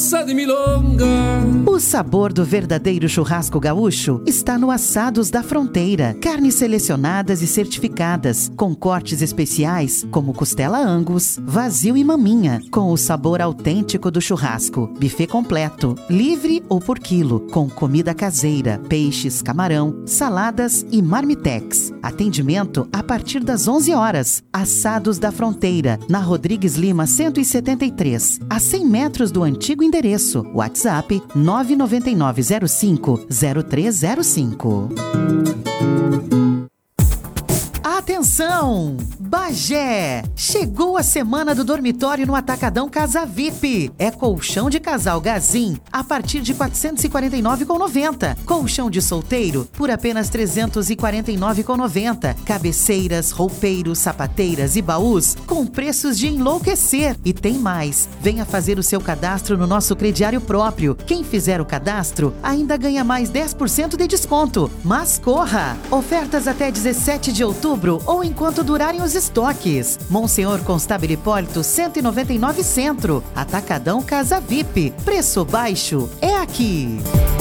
onça de milonga. O sabor do verdadeiro churrasco gaúcho está no Assados da Fronteira. Carnes selecionadas e certificadas, com cortes especiais como costela Angus, vazio e maminha, com o sabor autêntico do churrasco. Buffet completo, livre ou por quilo, com comida caseira, peixes, camarão, saladas e marmitex. Atendimento a partir das 11 horas. Assados da Fronteira, na Rodrigues Lima 173, a 100 metros do antigo endereço. WhatsApp 999050305. Atenção! Bagé! Chegou a semana do dormitório no Atacadão Casa VIP. É colchão de casal Gazin a partir de R$ 449,90. Colchão de solteiro por apenas R$ 349,90. Cabeceiras, roupeiros, sapateiras e baús com preços de enlouquecer. E tem mais. Venha fazer o seu cadastro no nosso crediário próprio. Quem fizer o cadastro ainda ganha mais 10% de desconto. Mas corra! Ofertas até 17 de outubro ou enquanto durarem os estoques. Monsenhor Constável Hipólito 199 Centro. Atacadão Casa VIP. Preço baixo é aqui.